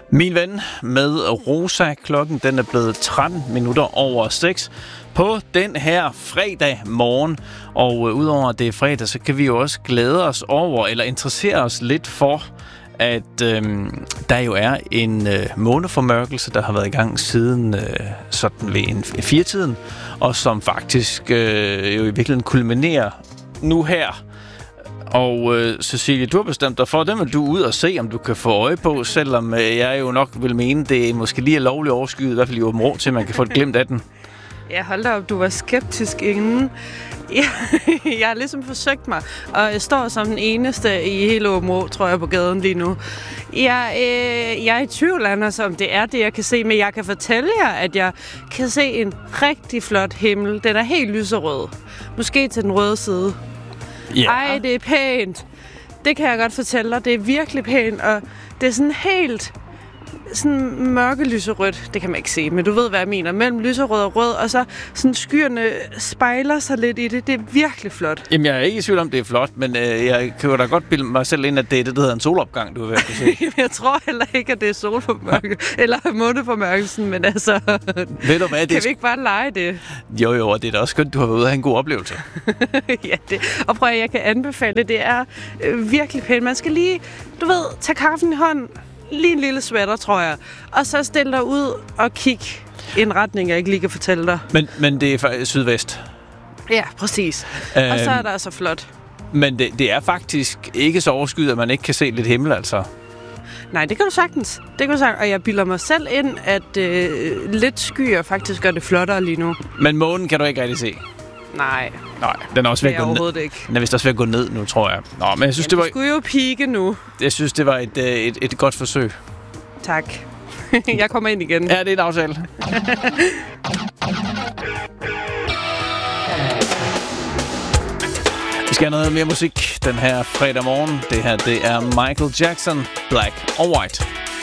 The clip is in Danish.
Min ven med Rosa. Klokken den er blevet 13 minutter over 6 på den her fredag morgen. Og udover at det er fredag, så kan vi jo også glæde os over, eller interessere os lidt for, at der jo er en måneformørkelse, der har været i gang siden sådan ved en 4-tiden, og som faktisk jo i virkeligheden kulminerer nu her. Og Cecilie, du har bestemt dig for, den vil du ud og se, om du kan få øje på, selvom jeg jo nok vil mene, det måske lige er lovligt overskyet, i hvert fald i Åben Rå, til man kan få et glimt af den. Ja, hold da op, du var skeptisk inden. Jeg har ligesom forsøgt mig, og jeg står som den eneste i hele Åben Rå, tror jeg, på gaden lige nu. Jeg er i tvivl, Anders, om det er det, jeg kan se, men jeg kan fortælle jer, at jeg kan se en rigtig flot himmel. Den er helt lyserød. Måske til den røde side. Yeah. Ej, det er pænt. Det kan jeg godt fortælle dig. Det er virkelig pænt, og det er sådan helt sådan mørke lyserødt. Det kan man ikke se, men du ved, hvad jeg mener. Mellem lyserød og rød, og så sådan skyerne spejler sig lidt i det. Det er virkelig flot. Jamen, jeg er ikke i tvivl om, det er flot, men jeg kan jo da godt bilde mig selv ind, at det er det, der hedder en solopgang, du er ved at se. Jeg tror heller ikke, at det er solformørkelse, eller måneformørkelsen, men altså, ved du hvad, kan vi ikke bare lege det? Jo, og det er da også skønt, du har været ude og have en god oplevelse. Ja, og prøv at jeg kan anbefale det. Det er virkelig pænt. Man skal lige, du ved, tage kaffen i hånden, lige en lille sweater, tror jeg. Og så stille dig ud og kig i en retning, jeg ikke lige kan fortælle dig. Men det er faktisk sydvest. Ja, præcis. Og så er der så flot. Men det er faktisk ikke så overskyet, at man ikke kan se lidt himmel, altså. Nej, det kan du sagtens. Og jeg bilder mig selv ind, at lidt skyer faktisk gør det flottere lige nu. Men månen kan du ikke rigtig se? Nej, den er også ved at gå ned. Ikke. Den er vist også ved at gå ned nu, tror jeg. Nå, men jeg synes, det var... skulle jo pike nu. Jeg synes, det var et godt forsøg. Tak. Jeg kommer ind igen. Ja, det er en aftale. Vi skal have noget mere musik den her fredag morgen. Det her, det er Michael Jackson, Black or White.